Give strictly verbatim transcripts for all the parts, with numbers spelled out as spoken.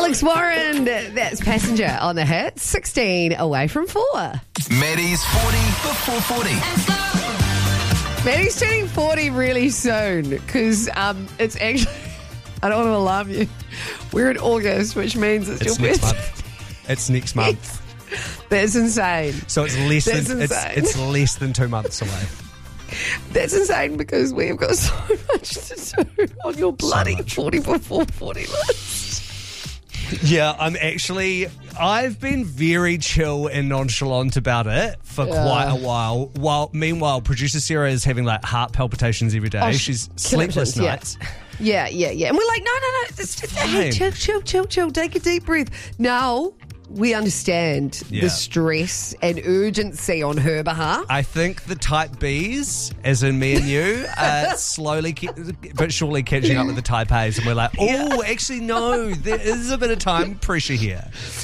Alex Warren, that's Passenger on the hit. sixteen away from four. Maddie's forty before forty. Maddie's turning forty really soon because um, it's actually, I don't want to alarm you, we're in August, which means it's, It's your next birthday. month. It's next month. That's insane. So it's less That's than it's, insane. it's less than two months away. That's insane because we've got so much to do on your bloody much. forty before forty list. Yeah, I'm actually, I've been very chill and nonchalant about it for Yeah. quite a while. While meanwhile, producer Sarah is having like heart palpitations every day. Oh, She's conniptions, sleepless yeah. nights. Yeah, yeah, yeah. And we're like, no, no, no. It's just, hey, fine. chill, chill, chill, chill. Take a deep breath. Now we understand Yeah. the stress and urgency on her behalf. I think the type Bs, as in me and you, are slowly ca- but surely catching up with the type As, and we're like, oh, actually, no, there is a bit of time pressure here.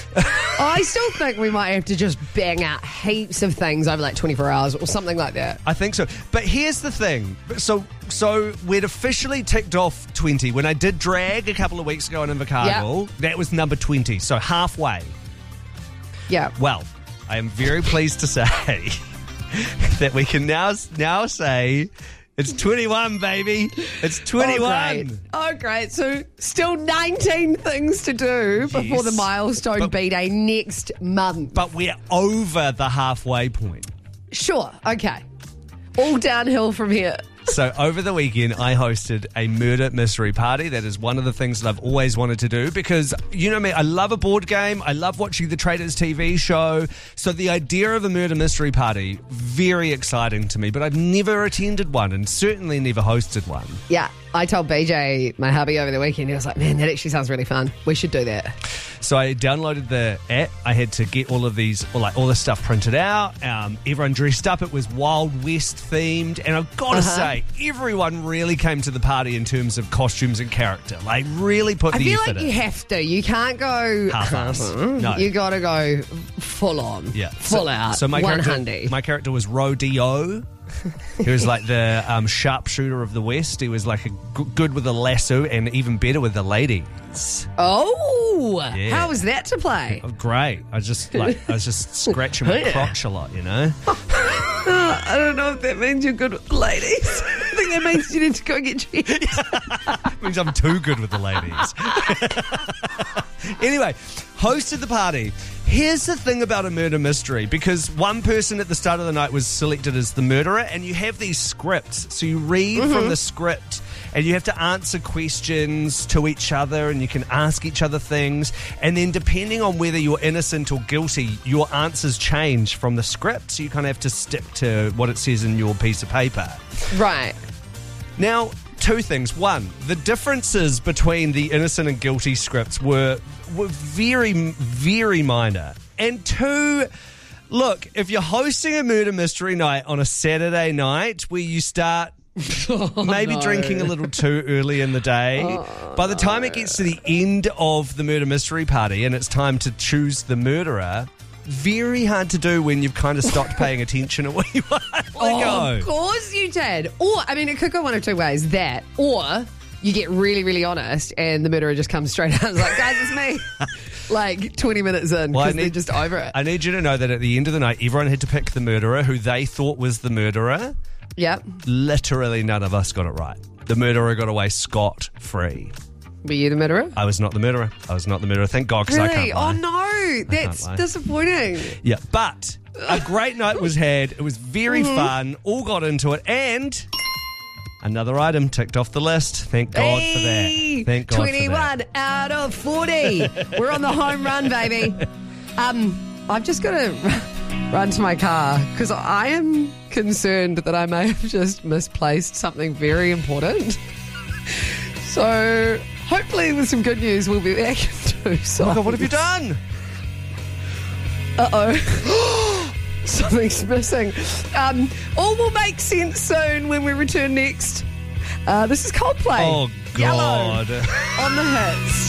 I still think we might have to just bang out heaps of things over like twenty-four hours or something like that. I think so. But here's the thing. So so we'd officially ticked off twenty. When I did drag a couple of weeks ago in Invercargill, that was number twenty. So halfway. Yeah. Well, I am very pleased to say that we can now now say it's twenty-one, baby. It's twenty-one. Oh, great. Oh, great. So still nineteen things to do before Yes. the milestone But- B-Day next month. But we're over the halfway point. Sure. Okay. All downhill from here. So over the weekend, I hosted a murder mystery party. That is one of the things that I've always wanted to do because, you know me, I love a board game. I love watching the Traitors T V show. So the idea of a murder mystery party, very exciting to me, but I've never attended one and certainly never hosted one. Yeah. I told B J, my hubby, over the weekend, he was like, man, that actually sounds really fun. We should do that. So I downloaded the app. I had to get all of these, or like all this stuff printed out. Um, everyone dressed up. It was Wild West themed. And I've got to Uh-huh. say, everyone really came to the party in terms of costumes and character. Like, really put I the feel effort like in. you have to. You can't go Half-ass. uh-huh. No. You got to go full on. Yeah. Full so, out. So my one character, hundred. my character was Rodeo. He was like the um, sharpshooter of the West. He was like a g- good with a lasso and even better with the ladies. Oh, Yeah. how was that to play? Oh, great. I just like I was just scratching my crotch a lot, you know. Uh, I don't know if that means you're good with the ladies. I think that means you need to go get checked. Means I'm too good with the ladies. Anyway, hosted the party. Here's the thing about a murder mystery, because one person at the start of the night was selected as the murderer, and you have these scripts. So you read Mm-hmm. from the script, and you have to answer questions to each other, and you can ask each other things. And then depending on whether you're innocent or guilty, your answers change from the script. So you kind of have to stick to what it says in your piece of paper. Right. Now, two things. One, the differences between the innocent and guilty scripts were were very, very minor. And two, look, if you're hosting a murder mystery night on a Saturday night where you start maybe no. drinking a little too early in the day, by the time it gets to the end of the murder mystery party and it's time to choose the murderer, very hard to do when you've kind of stopped paying attention at where you are. Oh, go. of course you did. Or, I mean, it could go one of two ways. That, or you get really, really honest and the murderer just comes straight out and is like, guys, it's me. Like twenty minutes in Well, I because they're need- just over it. I need you to know that at the end of the night, everyone had to pick the murderer who they thought was the murderer. Yep. Literally none of us got it right. The murderer got away scot-free. Were you the murderer? I was not the murderer. I was not the murderer. Thank God, because I Really? can't lie. Oh, no. That's lie. disappointing. Yeah, but a great night was had. It was very Mm-hmm. fun. All got into it. And another item ticked off the list. Thank God Hey, for that. Thank God twenty-one for that. out of forty. We're on the home run, baby. Um, I've just got to run to my car because I am concerned that I may have just misplaced something very important. So hopefully with some good news we'll be back in two songs. Oh my God, what have you done? Uh-oh. Something's missing. Um, all will make sense soon when we return next. Uh, this is Coldplay. Oh, God. Yellow on the hits.